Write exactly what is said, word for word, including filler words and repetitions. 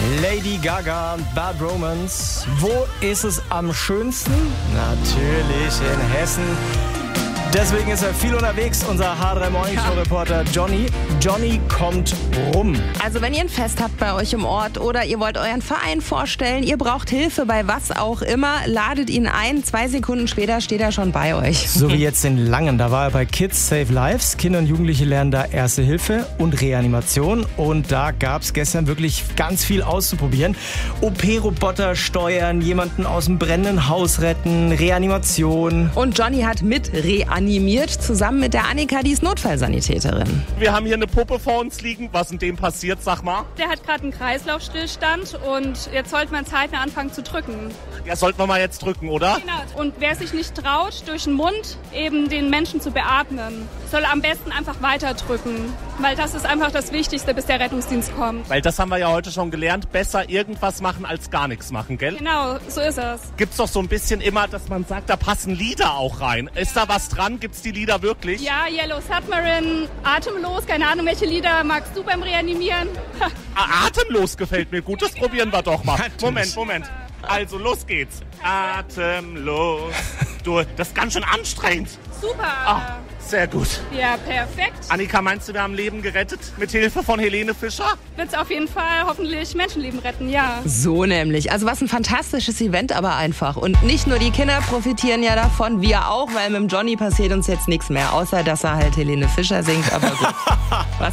Lady Gaga, Bad Romance. Wo ist es am schönsten? Natürlich in Hessen. Deswegen ist er viel unterwegs, unser H drei Morning Show Reporter Johnny. Johnny kommt rum. Also wenn ihr ein Fest habt bei euch im Ort oder ihr wollt euren Verein vorstellen, ihr braucht Hilfe bei was auch immer, ladet ihn ein. Zwei Sekunden später steht er schon bei euch. So wie jetzt in Langen. Da war er bei Kids Save Lives. Kinder und Jugendliche lernen da Erste Hilfe und Reanimation. Und da gab es gestern wirklich ganz viel auszuprobieren. O P-Roboter steuern, jemanden aus dem brennenden Haus retten, Reanimation. Und Johnny hat mit reanimiert, zusammen mit der Annika, die ist Notfallsanitäterin. Wir haben hier eine Puppe vor uns liegen. Was in dem passiert, sag mal? Der hat gerade einen Kreislaufstillstand und jetzt sollte man zeitnah anfangen zu drücken. Ja, sollten wir mal jetzt drücken, oder? Genau. Und wer sich nicht traut, durch den Mund eben den Menschen zu beatmen, soll am besten einfach weiter drücken. Weil das ist einfach das Wichtigste, bis der Rettungsdienst kommt. Weil das haben wir ja heute schon gelernt. Besser irgendwas machen, als gar nichts machen, gell? Genau, so ist es. Gibt's doch so ein bisschen immer, dass man sagt, da passen Lieder auch rein. Ist da was dran? Gibt's die Lieder wirklich? Ja, Yellow Submarine, Atemlos, keine Ahnung, welche Lieder magst du beim Reanimieren? Atemlos gefällt mir gut, das probieren wir doch mal. Moment, Moment. Also, los geht's. Atemlos. Du, das ist ganz schön anstrengend. Super. Ah, sehr gut. Ja, perfekt. Annika, meinst du, wir haben Leben gerettet? Mit Hilfe von Helene Fischer? Wird's auf jeden Fall hoffentlich Menschenleben retten, ja. So nämlich. Also was ein fantastisches Event, aber einfach. Und nicht nur die Kinder profitieren ja davon, wir auch, weil mit dem Johnny passiert uns jetzt nichts mehr. Außer, dass er halt Helene Fischer singt, aber gut. Was